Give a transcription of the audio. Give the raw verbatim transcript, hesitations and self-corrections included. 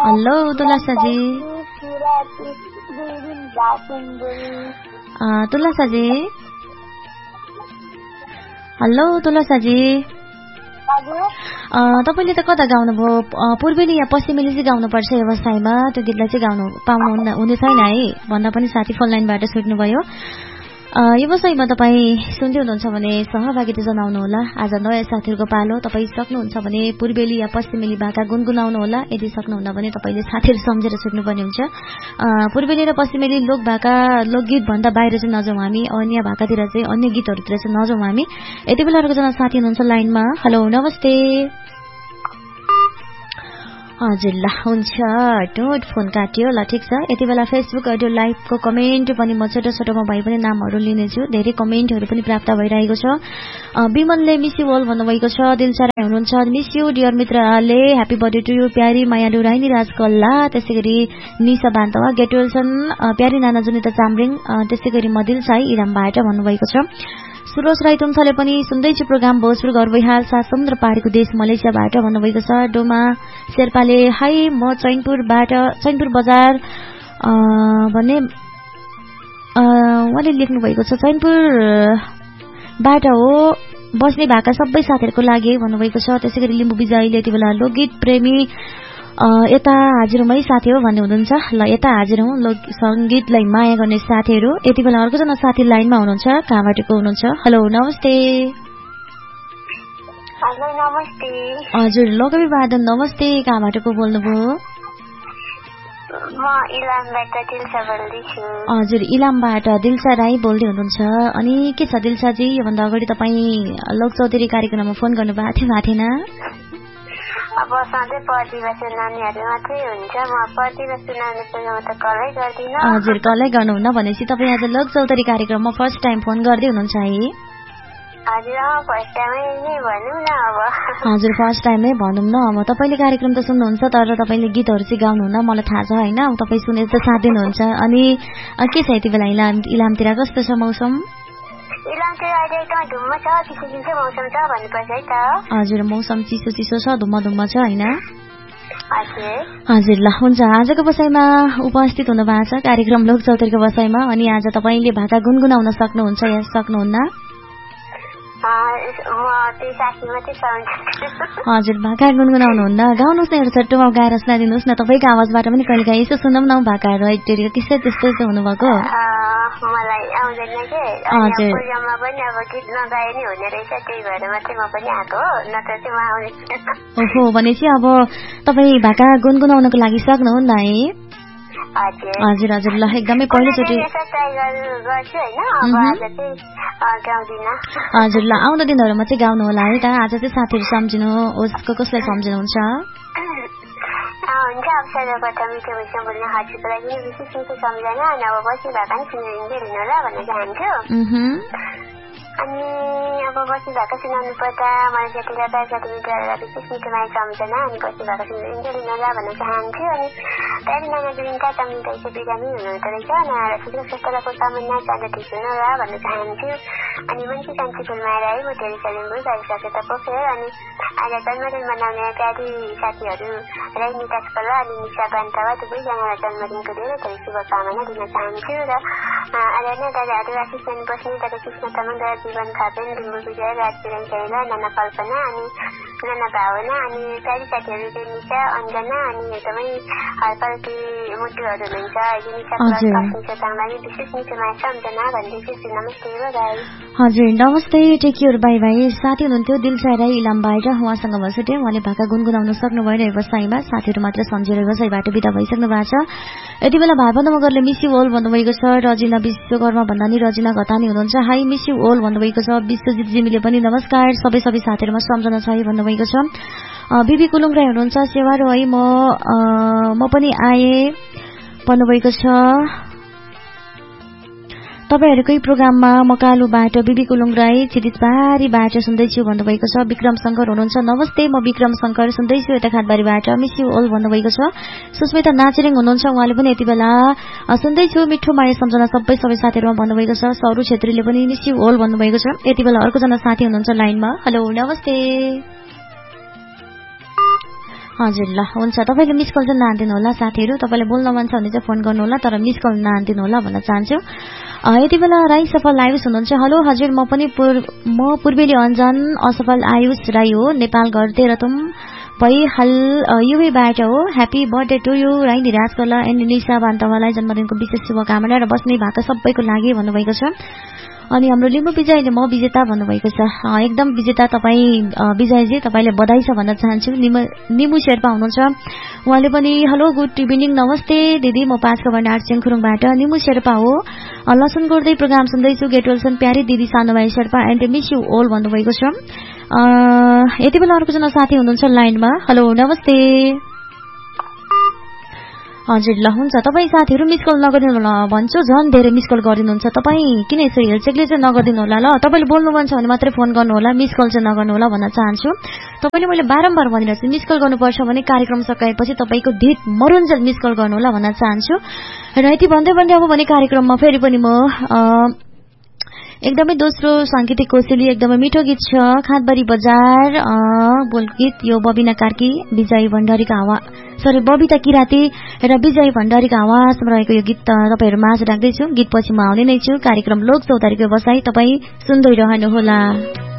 Hello तुलसाजी तुलसाजी hello तुलसाजी तपाईँले त कता गाउनुभयो पूर्वेली या पश्चिमेली चाहिँ गाउनुपर्छ व्यवसायमा त्यो गीतलाई चाहिँ गाउनु पाउनु हुने छैन है भन्दा पनि साथी फोन लाइनबाट छुट्नुभयो व्यवसायमा तपाईँ सुन्दै हुनुहुन्छ भने सहभागिता जनाउनु होला आज नयाँ साथीहरूको पालो तपाईँ सक्नुहुन्छ भने पूर्वेली या पश्चिमेली भाका गुनगुनाउनु होला यदि सक्नुहुन्न भने तपाईँले साथीहरू सम्झेर छुट्नुपर्ने हुन्छ पूर्वेली र पश्चिमेली लोक भाका लोकगीत भन्दा बाहिर चाहिँ नजाउँ हामी अन्य भाकातिर चाहिँ अन्य गीतहरूतिर चाहिँ नजाउँ हामी यति बेला अर्कोजना साथी हुनुहुन्छ लाइनमा हेलो नमस्ते हजुर ल हुन्छ डोट फोन काट्यो ल ठिक छ यति बेला फेसबुक अडियो लाइभको कमेन्ट पनि म छोटो छोटोमा भए पनि नामहरू लिनेछु धेरै कमेन्टहरू पनि प्राप्त भइरहेको छ विमलले मिस यु अल भन्नुभएको छ दिलसा राई हुनुहुन्छ मिस यु डियर मित्रले ह्यापी बर्थडे टु यु प्यारी मायालु राइनी राज कल्ला त्यसै गरी निशा बान्तवा गेटवेल्सन प्यारी नाना जुनिता चामरिङ त्यसै गरी म दिलसाई इरामबाट भन्नुभएको छ सुरोज राई तुमसाले पनि सुन्दैछु प्रोग्राम भोजपुर घर भइहाल सात समुद्र पारीको देश मलेसियाबाट भन्नुभएको छ डोमा शेर्पाले हाई म चैनपुरबाट चैनपुर बजार भन्ने उहाँले लेख्नु भएको छ चैनपुरबाट हो बस्ने भएका सबै साथीहरूको लागि भन्नुभएको छ त्यसै गरी लिम्बू विजयले यति बेला लोकगीत प्रेमी यता हाजिर हुँ है साथी हो भन्ने हुनुहुन्छ ल यता हाजिर हुँ लोक संगीतलाई माया गर्ने साथीहरू यति बेला अर्कोजना साथी लाइनमा हुनुहुन्छ कहाँबाट को हुनुहुन्छ हेलो नमस्ते हजुर लोकबी वादन नमस्ते कहाँबाट को बोल्नुभयो हजुर इलामबाट दिलसा राई बोल्दै हुनुहुन्छ अनि के छ दिलसाजी योभन्दा अगाडि तपाईँ लोक चौधरी कार्यक्रममा फोन गर्नुभएको थियो भएको थिएन अब सधैँ प्रतिभा सुनाउनेहरू मात्रै हुन्छ म प्रतिभा सुनाउने प्रोग्राम त कलै गर्दिनँ हजुर कलै गर्नुहुन्न भनेपछि तपाईँ आज लोक चौधरी कार्यक्रममा फर्स्ट टाइम फोन गर्दै हुनुहुन्छ है हजुर फर्स्ट टाइमै नै भनौँ न अब हजुर फर्स्ट टाइमै भनौँ न अब तपाईँले कार्यक्रम त सुन्नुहुन्छ तर तपाईँले गीतहरू चाहिँ गाउनुहुन्न मलाई थाहा छ होइन तपाईँ सुनेर त साथ दिनुहुन्छ अनि के छ यति बेला इलाम इलामतिर कस्तो छ मौसम इलामतिर अहिले एकदम धुम्म छ चिसो चिसो मौसम छ भन्नुपर्छ है त हजुर मौसम चिसो चिसो छ धुम्म धुम्म छ होइन हजुर हजुर ल हुन्छ आजको बसाइमा उपस्थित हुनु भएको छ कार्यक्रम लोक चौधरीको बसाइमा अनि आज तपाईँले भाका गुनगुनाउन सक्नुहुन्छ या सक्नुहुन्न हजुर भाका गुनगुनाउनुहुन्न गाउनुहोस् न एउटा छोटोमा गाएर सुनाइदिनुहोस् न तपाईँको आवाजबाट पनि कहिले काहीँ यसो सुनौँ न भाकाहरू एकटेरीको किस्सा त्यस्तो चाहिँ हुनुभएको मलाई आउँदैन के प्रोग्राममा पनि अब गीत नगाए नि हुने रहेछ त्यही भएर मात्रै म पनि आएको हो नत्र चाहिँ म आउने ओहो भनेपछि अब तपाईँ भाका गुनगुनाउनको लागि सक्नुहुन्न है हजुर हजुर ल एकदमै पहिलोचोटि हजुर ल आउँदो दिनहरूमा चाहिँ गाउनु होला है त आज चाहिँ साथीहरू सम्झिनु उसको कसलाई सम्झिनुहुन्छ हुन्छ अब सर्वप्रथम मिठो मिठो बोल्ने हजुरको लागि विशेष मिठो सम्झना अनि अब बसी भए पनि सुनिदिँदै हुनु होला भन्न चाहन्छु अनि अब बसी भएको सुनाउनु पर्दा मलाई जति गर्दा साथी मित्रहरूलाई विशेष मिठो माया सम्झना अनि बसी भएको सुनिदिँदै हुनु होला भन्न चाहन्छु अनि प्यारी नाना जुनिता चामलिङ चाहिँ बिरामी हुनुहुँदो रहेछ नआएर सुझाव स्वास्थ्यको कामना जाँदा ठिक हुनु होला भन्न चाहन्छु अनि मान्छे कान्छी फुलमाया है म धेरै लिम्बू गाइसके त पोखेर अनि आज जन्मदिन मनाउने प्यारी साथीहरू राइनिता कला अनि निशा बान्तवा दुवैजनालाई जन्मदिनको धेरै धेरै शुभकामना दिन चाहन्छु र आदरणीय दादाहरू आशिषमान बस्ने दादा कृष्ण तामाङ दादा जीवन खापेन लिम्बू विजय राजबिरन शैला नाना कल्पना अनि नाना भावना अनि प्यारी साथीहरू चाहिँ निशा अञ्जना अनि एकदमै हरपल्की मुटुहरू हुनुहुन्छ निशा लागि विशेष मिठो माया सम्झना भन्दैछु नमस्ते बाई हजुर नमस्ते टेक्योर बाई बाई साथी हुनुहुन्थ्यो दिलसा राई इलामबाट उहाँसँग भइसक्यो उहाँले भाका गुनगुनाउन सक्नु भएन व्यवसायमा साथीहरू मात्र सम्झेर व्यवसायबाट बिदा भइसक्नु भएको छ यति बेला भाइबन्ध मगरले मिस यु ओल भन्नुभएको छ रजिना विश्वकर्मा भन्दा नि रजिना घतानी हुनुहुन्छ हाई मिस यु ओल भन्नुभएको छ विश्वजित जिमीले पनि नमस्कार सबै सबै साथीहरूमा सम्झना छ है भन्नुभएको छ बिबी कुलुङ राई हुनुहुन्छ सेवारो है म म पनि आए भन्नुभएको छ तपाईहरुकै प्रोग्राममा मकालुबाट बिबी कुलुङ राई चिरितबारीबाट सुन्दैछु भन्नुभएको छ विक्रम शंकर हुनुहुन्छ नमस्ते म विक्रम शंकर सुन्दैछु यता खाटबारीबाट मिस यु ओल भन्नुभएको छ सुस्मिता नाचिरिङ हुनुहुन्छ उहाँले पनि यति बेला सुन्दैछु मिठो माया सम्झना सबै सबै साथीहरुमा भन्नुभएको छ सौरु छेत्रीले पनि मिस यु ओल भन्नुभएको छ यति बेला अर्को जना साथी हुनुहुन्छ लाइनमा हेलो नमस्ते हजुर ल हुन्छ तपाईले मिस कल चाहिँ नहान्दिनु होला साथीहरु तपाईले बोल्न मन छ भने चाहिँ फोन गर्नु होला तर मिस कल नहान्दिनु होला भन्न चाहन्छु यति बेला राई सफल आयुष हुनुहुन्छ हेलो हजुर म पनि म पूर्वेली अञ्जन असफल आयुष राई हो नेपाल घर तेह्रथुम भई हाल युएबाट हो happy birthday to you Rai निराजकला and Nisha बान्तवालाई जन्मदिनको विशेष शुभकामना र बस्ने भएको सबैको लागि भन्नुभएको छ अनि हाम्रो लिम्बू विजयले म विजेता भन्नुभएको छ एकदम विजेता तपाई विजयजी तपाईले बधाई छ भन्न चाहन्छु निमु शेर्पा हुनुहुन्छ उहाँले पनि हेलो गुड इभिनिङ नमस्ते दिदी म पाँच खबर नार्सिङ खुरुङबाट निमु शेर्पा हो लसन गर्दै प्रोग्राम सुन्दैछु गेट वेलसन प्यारी दिदी सानुभाइ शेर्पा एन्ड मिस यु ओल भन्नुभएको छ यति बेला अर्को जना साथी हुनुहुन्छ लाइनमा हेलो नमस्ते हजुर ल हुन्छ तपाईँ साथीहरु मिस कल नगरिदिनु होला भन्छु झन् धेरै मिस कल गरिदिनुहुन्छ तपाईँ किन यसरी हेलचेकले चाहिँ नगरिदिनु होला ल तपाईले बोल्नु मन छ भने मात्रै फोन गर्नु होला मिस कल चाहिँ नगर्नु होला भन्न चाहन्छु तपाईले मैले बारम्बार भनिरहेछु मिस कल गर्नुपर्छ भने कार्यक्रम सकाएपछि तपाईको धेर मरुन्जेल मिस कल गर्नु होला भन्न चाहन्छु र यति भन्दै भन्दै अब भने कार्यक्रममा फेरि पनि म एकदमै दोस्रो सांगीतिक कोसेली एकदमै मिठो गीत छ खादबारी बजार बोल गीत यो बबिना कार्की विजय भण्डारीको आवाज सरी बबिता किराती र विजय भण्डारीको आवाजमा रहेको यो गीत तपाईहरु माझ राख्दैछु गीत पछि म आउने नै छु कार्यक्रम लोक चौतारीको बसाई तपाई सुन्दै रहनु होला।